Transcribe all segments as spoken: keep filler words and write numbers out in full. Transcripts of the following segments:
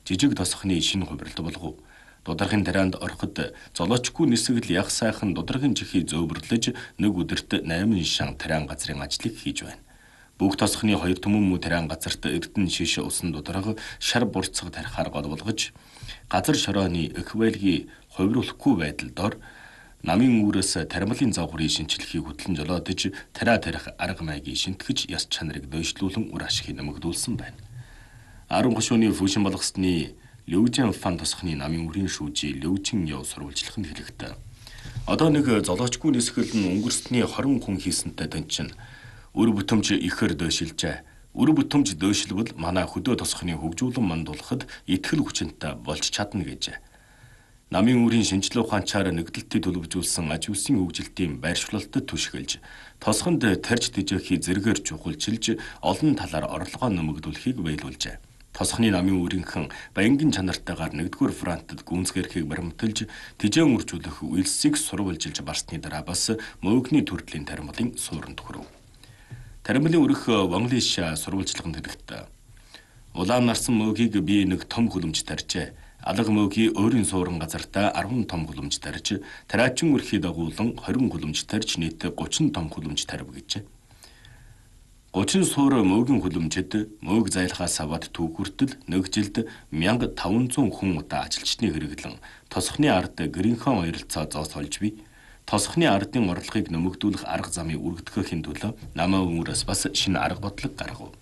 жижиг тосхны шинэ хувиралт болгов. Дударгын тарианд ороход золоочгүй нисгэл яг сайхан дударгын чихийг зөөвөрлөж нэг өдөрт найман шан тариан газрын ажлыг хийж байна. Бүх тосхны хоёр түмэн тариан газарт эрдэн шиш усан дударга шар бурцаг тарихаар гол болгож газар шорооны эквэлгийн хувируулахгүй байдал дор намын үүрээс таримлын загварыг шинчлэхийг хөтлөн жолоодож тариа тарих арга маягийг шинтгэж яс чанарыг дөйшлүүлэн үр ашигыг нэмэгдүүлсэн байна. Арван гишүүний фүшин болгосны Лүжэн фан тосхны намын үрийн шүүжи Лүжэн яв сурвалжлах нь хэлэхдээ одоо нэг золоочгүй нисгэл нь өнгөрсний хорин хүн хийсэнтэй дэнчин үр бүтэмж ихэр дөйшилжээ. Үр бүтэмж дөйшилбэл манай хөдөө тосхны хөгжүүлэн мандуулахад итгэл хүчинтэй болж чадна гэж. Намын үрийн шинжилгээ ухаанчаар нэгдэлтийг төлөвлөжүүлсэн аж үйлсийн хөгжилтийн байршуулалтад түшгэлж тосхонд тарж дэжэхий зэргээр чухалчилж олон талаар орлогоо нэмэгдүүлэхийг байлуулжээ. Тосхны намын үрийнхэн баянгин чанартайгаар нэгдүгээр фронтод гүнзгэрхийг баримталж тижээн үржүүлэх үйлсийг сурвалжилж барсны дараа бас мөөгний төрлийн таримлын сууранд хүрв. Таримлын өрх Вонглиш сурвалжлагын хэрэгтээ. Улаан нарсан мөөгийг би нэг том хөлөмж тарьжээ. Алга мөөгийн өөрийн суурин газартаа арван том хөлөмж тарьж, тариачин өрхий дагуулan хорин хөлөмж тарьж нийт гучин том хөлөмж тарив гэжээ. гучин суур мөөгийн хөлөмжөд мөөг зайлахаас аваад түүх хүртэл нэг жилд мянга таван зуун хүн удаа ажилчны хэрэглэн тосхны ард гэрийнхэн ойролцоо зоос олж бий. Тосхны ардын орлогыг нэмэгдүүлэх арга замыг үргэлтгэхийн төлөө намаа өнгөрөөс бас шинэ арга бодлого гаргав.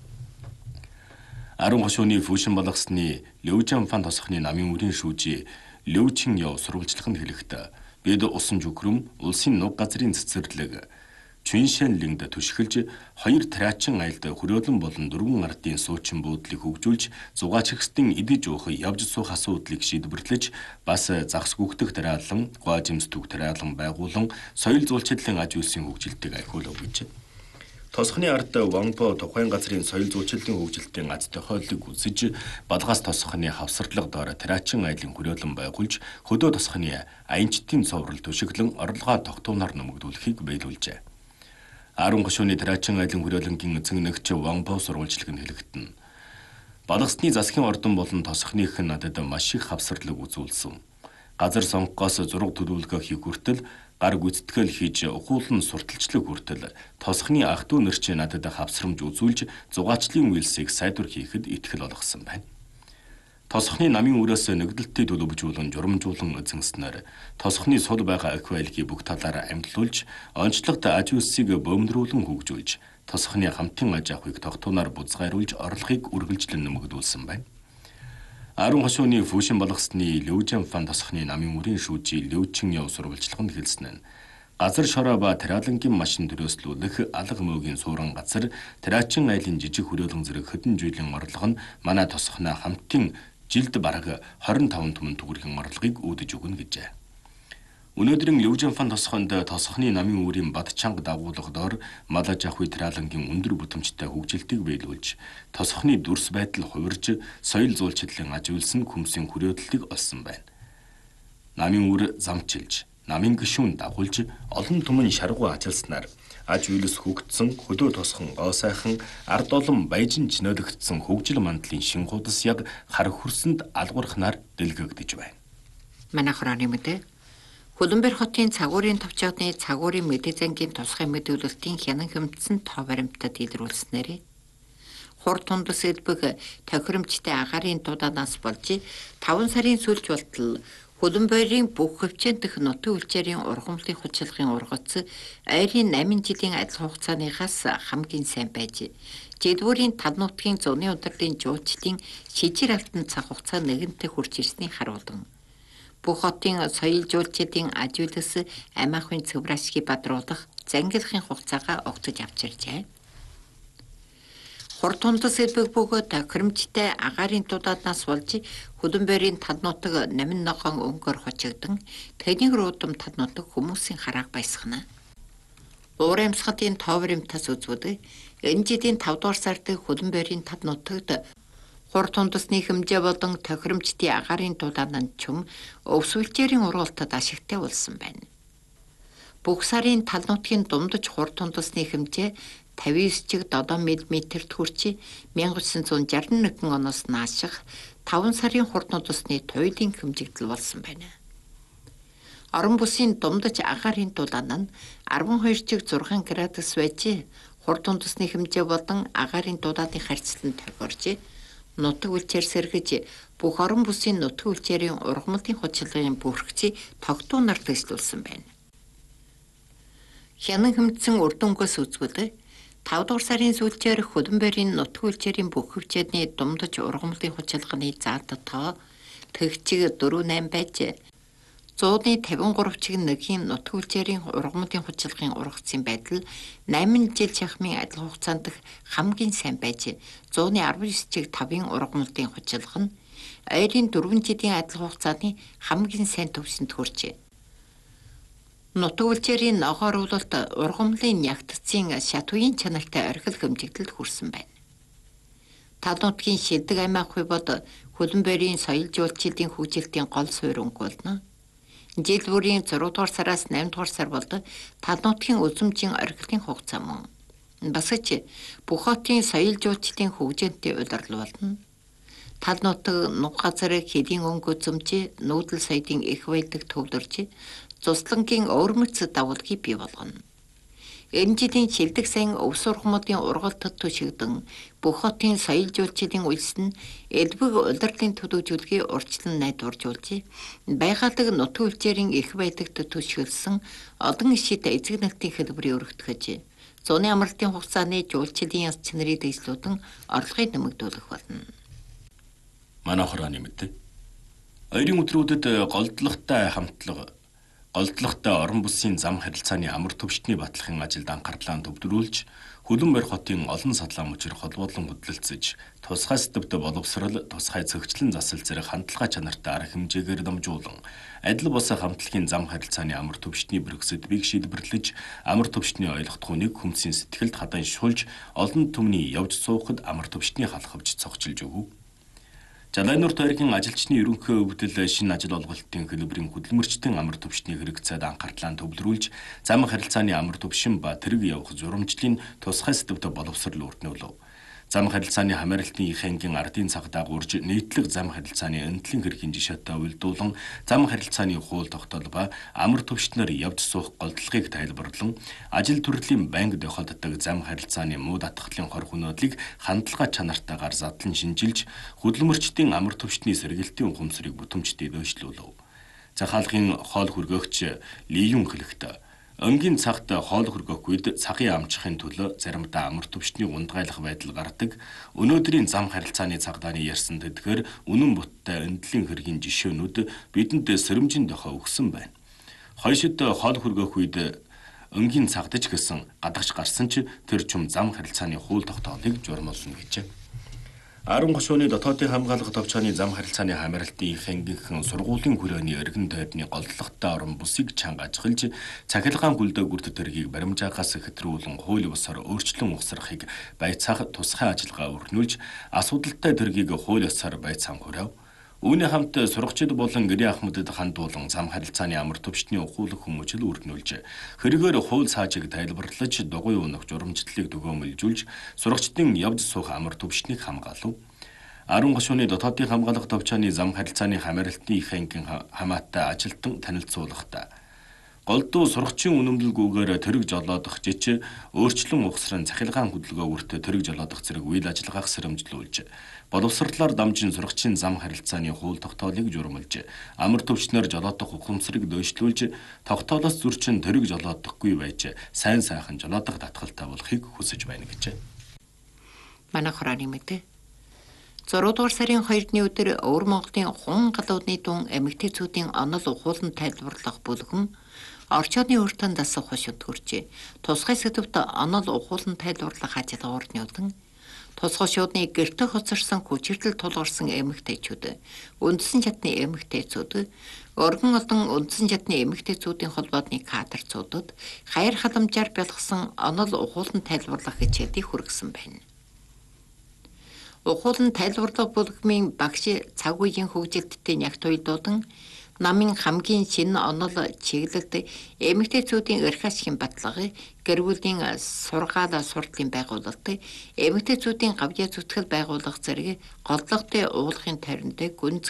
Арван гишүүний фүшин болгосны Лүжэн фан тосхны намын үрийн шүүжи Лүжэн яв сурвалжлах нь хэлэхдээ бид усан жүгрөм улсын нуг газрын цэцэрлэг Чүншэнлингд түшгэлж хоёр тариачин айлд хөрөөлөн болон дөрвөн ардын суучин буудлыг хөгжүүлж зугаачигчдын идэж уух явж суух асуудлыг шийдвэрлэж бас загас гүгдэх тариалан гоожимс түг тариалан байгуулан соёл зуулчлалын аж үйлсийн хөгжилтийг ахиулав гэж. Тосхны ард Ванпо тухайн газрын соёл зуулчлалын хөгжилтийн аз тохиолыг үзэж балгаас тосхны хавсардлага доор тариачин айлын хөрөөлөн байгуулж хөдөө тосхны аянчдын цоврол төшөглөн орлогоо тогтуунаар нэмэгдүүлэхийг байлуулжээ. Арван гишүүний тариачин айлын хөрөөлөнгийн эзэн нэгч Ванпо сурвалжлаг нь хэлэгдэнэ. Балгасны засгийн ордон болон тосхных нь надад маш их хавсарлаг үзүүлсэн. Газар сонгохоос зураг төлөвлөгөө хийх хүртэл гар гүйцэтгэл хийж ухуулан сурталчлаг хүртэл тосхны ах дүү нар ч надад хавсрамж үзүүлж зугаачлалын үйлсийг сайдвар хийхэд итгэл олгосон байна. Тосхны намын үрээс нэгдэлтийг төлөвлөжүүлэн журамжуулан эзэнснээр тосхны сул байгаа аквайлгийн бүх талаараа амьдлуулж онцлогт аж үйлсийг бөмдрүүлэн хөгжүүлж тосхны хамтын аж ахуйг тогтуунаар бузгайруулж орлогыг үргэлжлэн нэмэгдүүлсэн байна. Арван гишүүний фүшин болгосны Лүжэн фан тосхны намын үрийн шүүжи Лүжэн яв сурвалжлаганд хэлсэн нь газар шороо ба тариалангийн машин төрөөслүүлэх алга мөөгийн суурин газар тариачин айлын жижиг хөрөөлөн зэрэг хэдэн жилийн орлого нь манай тосхноо хамтын жилд бараг хорин таван түмэн төгрөгийн орлогыг үүдэж өгнө гэжээ. Өнөөдрийн Лүжэн фан тосхонд тосхны намын үрийн бад чанга дагуулга доор мал аж ахуй тариалангийн өндөр бүтэмжтэй хөгжилтийг биелүүлж, тосхны дүрс байдал хувирж, соёл зуулчлалын аж үйлс нь хүмсийн хүрээдлийг олсон байна. Намын үр замчилж, намын гишүүн дагуулж, олон түмэн шаргуу ачилснаар аж үйлс хөгдсөн хөдөө тосхон гоо сайхан ард олон баяжин чинөлөгдсөн хөгжил мандлын шин худас яг хар хөрсөнд алгуурхнаар дэлгэгдэж байна. Манай хорооны мэдээ Хөлбөмбөр хотын цагуурын товчоодны цагуурын мэдээ зангийн тусгай мэдүүлэлтийн хянан хэмтсэн тоо баримтад илрүүлснээр хурд тундас элбэг тохиромжтой агаарын дууданаас болж таван сарын сүүлч болтол Хөлбөмбөрийн бүх хөвчэн дэх нутгийн үлчээрийн ургамлын хүчилгын ургац ойрын намын жилийн адил хугацааныхаас хамгийн сайн байж жидвүүрийн тал нутгийн зуны удирлын жуучлалын шижир алтан цаг хугацаа нэгэнтээ хурж ирсний харуулсан. Бүх хотын соёл жуулчлалын аж үйлс амь ахуйн цэврашгийг бадруулах зангилахын хугацаагаа огцож авчирчээ. Хурд тундас элбэг бөгөөд тохиромжтой агаарын дуудаанаас болж Хөлбөмбөрийн тал нутаг намин ногоон өнгөөр хучигдан тэнийг руудам тал нутаг хүмүүсийн харааг баясгана. Уур амьсгалын тоо баримтаас үзвэл энэ жилийн тавд дугаар сард Хөлбөмбөрийн тал нутагт хурд тундасны хэмжээ болон тохиромжтой агаарын дуудаан нь чум өвсвөлчээрийн ургалтад ашигтай болсон байна. Бүх сарын тал нутгийн дундаж хурд тундасны хэмжээ тавин девять чиг долоо миллиметрт хүрч 천구 шестьдесят один оноос нааших таван сарын хурдан усны туйлын хэмжигдэл болсон байна. Орон бүсийн думдаж агаарын дулаан нь арван хоёр чиг зургаан градус байж хурдан усны хэмжээ болон агаарын дулааны харьцлан тохиорж нутаг үлчээр сэргэж бүх орон бүсийн нутаг үлчээрийн ургамлын хучлалын бүрхцийг тогтуу нар төслүүлсэн байна. Хянан хэмтсэн үр дүнгээс үзвэл тавд дугаар сарын сүүлчээр Хөлбөмбөрийн нутаг үлчээрийн бүх хөвчөөдний думдаж ургамлын хучлалганы заалтад тоо тэгчиг дөрвөн найм байж зууны тавин гурав чиг нэгийн нутаг үлчээрийн ургамлын хучлалгын ургацын байдал найман жил чахмын адил хугацаанд хамгийн сайн байж зууны арван ёс чиг тавын ургамлын хучлалга нь ойрын дөрвөн жилийн адил хугацааны хамгийн сайн төвшөнд хүрчээ. Нутаг үлчээрийн ногоор уулалт ургамлын нягтцын шат үеийн чанартай орхил хэмжигдэлд хүрсэн байна. Тал нутгийн шилдэг аймаг хувьд Хөлбөмбөрийн соёл жуулчлалын хөгжилтийн гол суурь өнгөлнө. Жил бүрийн зургаан дугаар сараас найман дугаар сар болдог тал нутгийн үзмжийн орхилын хугацаа мөн. Бас ч бүх хотын соёл жуулчлалын хөгжинтэй удирдал болно. Тал нутаг нуг газар хэдийн өнгө үзмж нүүдэл соёлын их баялаг төвлөрж цуслангийн өөрмөц давуулгыг бий болгоно. Энэ жилийн шилдэг сайн өвс ургамлын ургалтад төшигдөн бүх хотын соёл жуулчлалын үйлс нь элбэг удирдлын төлөвлөгөөгийг урьдчилан найдваржуулж байгалаг нутаг үлчээрийн их баялагт төшиглсөн олон ишид эцэг нартын хэлбэрийг өргөтгөж зуны амралтын хугацааны жуулчлалын яс чанарыг дэвшлүүлэн орлогыг нэмэгдүүлэх болно. Манай хорооны мэдээ. Ойрын өдрүүдэд голдлоготой хамтлаг Голдлоготой орон бүсийн зам харилцааны амар төвчтний батлахын ажилд анхаарлаа төвлөрүүлж, Хөлбөмбөр хотын олон садлан мужир холбоодлон хөдөлгөж, тусгай сэдвт боловсрал, тусгай цогцлон засал зэрэг хандлага чанартай арга хэмжээгээр дамжуулан, адил бус хамтлагийн зам харилцааны амар төвчтний бүрх сэдвийг шийдвэрлэж, амар төвчтний ойлгох хүнийг хүмсийн сэтгэлд хадан шуулж, олон түмний явж суухад амар төвчтний халахвч цогцолж өгөв. Жалайнуурт ойргийн ажилчны ерөнхий өвдөл шинэ ажил олголтын хэлбэрийн хөдөлмөрчдийн амар төвчний хэрэгцээд анхаардлаа төвлөрүүлж, зам харилцааны амар төвшин ба тэрэг явах зурамжлалын тусгай сэдвт боловсрол өртнүүлв. Зам харилцааны хамааралтын их ангийн ардын цаг дагуурж нийтлэг зам харилцааны энэтлэн хэргийн жишээтэй уйлдуулан зам харилцааны хууль тогтоол ба амар төвчнөр явж суух голдлогыг тайлбарлан ажил төрлийн банк тохиолддог зам харилцааны муу татгалын хор хөнөөдлийг хандлага чанартайгаар задлан шинжилж хөдөлмөрчдийн амар төвчний сэргээлтийн ухамсарыг бүтэмжтэй дэвшлүүлв. Захаалгын хоол хүргээгч Лиюн хэлэхдээ өнгийн цагт хоол хүргэх үед цагийн амжихын төлөө заримдаа амар төвчний ундгайлах байдал гардаг. Өнөөдрийн зам харилцааны цагдааны ярьсан тэдгээр үнэн буттай энэтлэн хэргийн жишээнүүд бидэнд сэрэмжийн дохой өгсөн байна. Хойшид хоол хүргэх үед өнгийн цагдаж гэсэн гадагш гарсан ч тэр чум зам харилцааны хууль тогтоолыг журмуулна гэжээ. Арван гишүүний дотоодын хамгаалах товчооны зам харилцааны хамааралтын их ангийнхан сургуулийн хүрээний эргэн тойрны голдлоготой орон бүсийг чанга ажиглаж цахилгаан гүлдэ гүрд төргийг баримжаагаас хэтрүүлэн хууль бусаар өөрчлөн ухсрахыг байцаах тусгай ажиллагаа өрнүүлж асуудалтай төргийг хууль ёсоор байцаан хүрээв. Үүний хамт сургачид болон гэрээ ахмадад хандуулан зам харилцааны амар төвчтний ухуулах хүмүүжил өрнүүлж хэрэгээр хууль цаажийг тайлбарлаж дугуй унах журамжлалыг төгөөмөлжүүлж сургачдын явж суух амар төвчтнийг хамгаалав. Арван гишүүний дотоодын хамгаалах товчооны зам харилцааны хамааралтын их ангийн хамаатай ажилтан танилцуулгахдаа голдуу сургачийн үнэмлэлгүйгээр тэрэг жолоодох жич өөрчлөн ухсран цахилгаан хөдөлгөөгөрт тэрэг жолоодох зэрэг үйл ажиллагаах сэрэмжлүүлж боловсрлоор дамжин сургачийн зам харилцааны хууль тогтоолыг журмалж амар төвчнөр жолоодох ухамсарыг дөйшлүүлж тогтоолоос зөрчин тэрэг жолоодохгүй байж сайн сайхан жолоодох татгалтай болохыг хүсэж байна гэжээ. Манай хорооны мэдээ. зургаан дугаар сарын хоёрны өдөр Өвөр Монголын хун галуудны дун эмэгтэйчүүдийн онол ухуулан тайлбарлах бүлгэн орчооны өртөнд дасах хошид хүрчээ. Тусгай сэдвт онол ухуулан тайлбарлах ажиллагаа өрнүүлэн тусгай шуудны гэрте хоцорсон хүчирдэл тулгарсан эмэгтэйчүүд, үндсэн чатны эмэгтэйчүүд, өргөн олон үндсэн чатны эмэгтэйчүүдийн холбоодны кадрцуудад хаяр халамжаар бэлгсэн онол ухуулан тайлбарлах хичээлийг хүргэсэн байна. Ухуулан тайлбарлах бүлгмийн багш цаг үеийн хөгжилттэй нягт уйлдуулан Намын хамгийн шинэ онол чиглэлд эмэгтэйчүүдийн эрх ашигын баталгааг, гэр бүлийн сургаал сурдлын байгуулалт, эмэгтэйчүүдийн гавьяа зүтгэл байгуулах зэрэг голлогтой уулахын таринтай гүнзгий